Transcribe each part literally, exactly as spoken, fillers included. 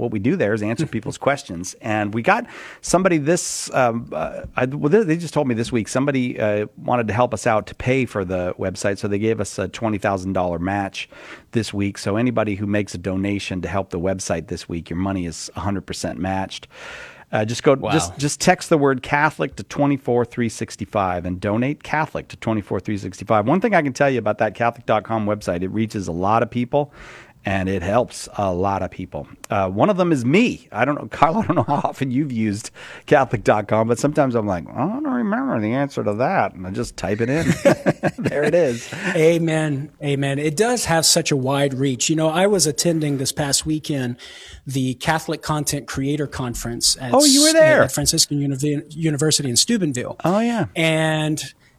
what we do there is answer people's questions. And we got somebody this, um, uh, I, well, they just told me this week, somebody uh, wanted to help us out to pay for the website. So they gave us a twenty thousand dollars match this week. So anybody who makes a donation to help the website this week, your money is one hundred percent matched. Uh, just go, Wow. just just text the word Catholic to twenty-four three sixty-five and donate Catholic to twenty-four three sixty-five. One thing I can tell you about that Catholic dot com website, it reaches a lot of people and it helps a lot of people. Uh, one of them is me. I don't know, Carl, I don't know how often you've used Catholic dot com, but sometimes I'm like, I don't remember the answer to that. And I just type it in. There it is. Amen. Amen. It does have such a wide reach. You know, I was attending this past weekend the Catholic Content Creator Conference at, Oh, you were there. at Franciscan Uni- University in Steubenville. Oh, yeah. And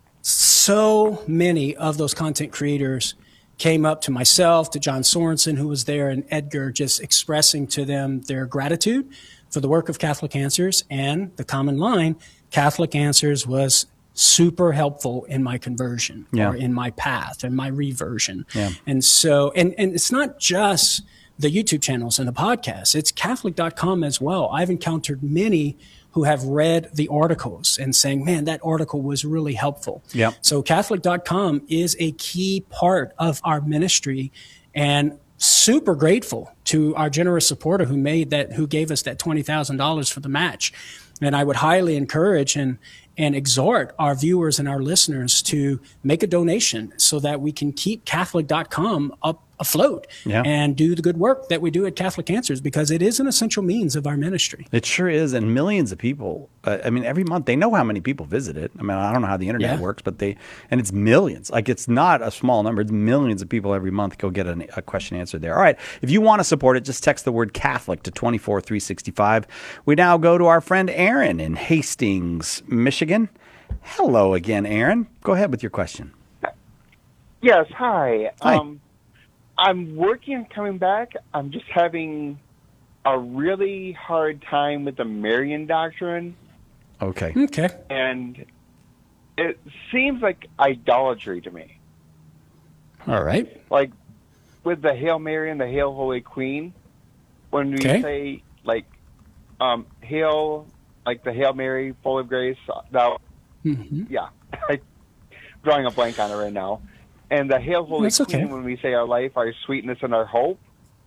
so many of those content creators came up to myself, to John Sorensen, who was there, and Edgar, just expressing to them their gratitude for the work of Catholic Answers. And the common line, Catholic Answers was super helpful in my conversion Yeah. or in my path and my reversion. Yeah. And so, and, and it's not just the YouTube channels and the podcasts, it's Catholic dot com as well. I've encountered many who have read the articles and saying, man, that article was really helpful. Yep. So Catholic dot com is a key part of our ministry, and super grateful to our generous supporter who made that, who gave us that twenty thousand dollars for the match. And I would highly encourage and, and exhort our viewers and our listeners to make a donation so that we can keep Catholic dot com up afloat Yeah. and do the good work that we do at Catholic Answers, because it is an essential means of our ministry. It sure is. And millions of people, uh, I mean, every month, they know how many people visit it. I mean, I don't know how the internet Yeah. works, but they, and it's millions. Like, it's not a small number. It's millions of people every month go get an, a question answered there. All right. If you want to support it, just text the word Catholic to twenty-four three sixty-five. We now go to our friend Aaron in Hastings, Michigan. Hello again, Aaron. Go ahead with your question. Yes, hi. Hi. Um, I'm working and coming back. I'm just having a really hard time with the Marian doctrine, Okay. Okay. and it seems like idolatry to me. All right. Like with the Hail Mary and the Hail Holy Queen, when we Okay. say, like, um, Hail, like the Hail Mary, full of grace, that, Mm-hmm. yeah, I'm drawing a blank on it right now. And the Hail Holy That's okay. Queen, when we say our life, our sweetness, and our hope,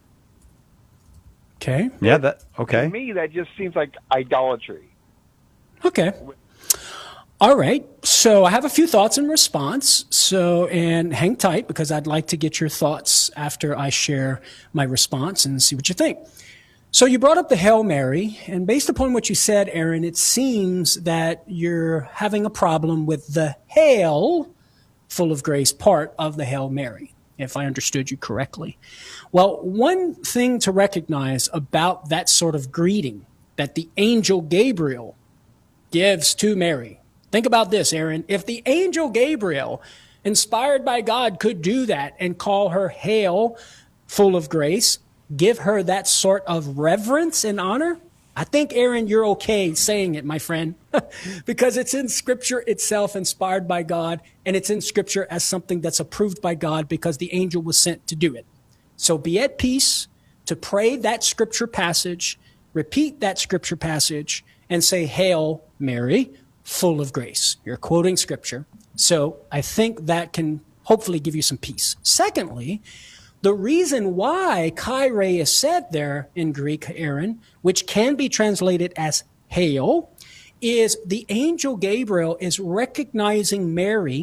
Okay. Yeah, that, to okay. me, that just seems like idolatry. Okay. All right. So I have a few thoughts in response. So, and hang tight because I'd like to get your thoughts after I share my response and see what you think. So you brought up the Hail Mary, and based upon what you said, Aaron, it seems that you're having a problem with the Hail, full of grace part of the Hail Mary, if I understood you correctly. Well, one thing to recognize about that sort of greeting that the angel Gabriel gives to Mary. Think about this, Aaron. If the angel Gabriel, inspired by God, could do that and call her Hail, full of grace, give her that sort of reverence and honor, I think, Aaron, you're okay saying it, my friend, because it's in Scripture itself, inspired by God, and it's in Scripture as something that's approved by God because the angel was sent to do it. So be at peace to pray that Scripture passage, repeat that Scripture passage, and say, Hail Mary, full of grace. You're quoting Scripture. So I think that can hopefully give you some peace. Secondly, the reason why Kyrie is said there in Greek, Aaron, which can be translated as hail, is the angel Gabriel is recognizing Mary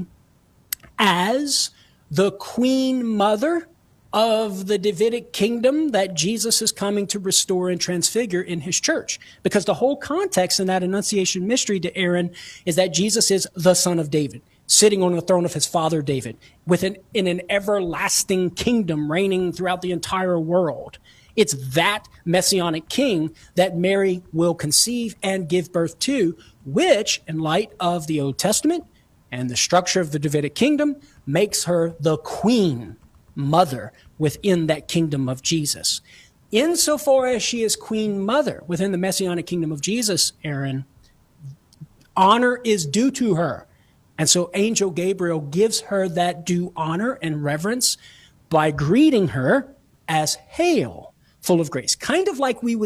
as the queen mother of the Davidic kingdom that Jesus is coming to restore and transfigure in his church. Because the whole context in that Annunciation mystery to Aaron is that Jesus is the son of David, sitting on the throne of his father David, with an, in an everlasting kingdom reigning throughout the entire world. It's that messianic king that Mary will conceive and give birth to, which, in light of the Old Testament and the structure of the Davidic kingdom, makes her the queen mother within that kingdom of Jesus. Insofar as she is queen mother within the messianic kingdom of Jesus, Aaron, honor is due to her. And so Angel Gabriel gives her that due honor and reverence by greeting her as Hail, full of grace. Kind of like we would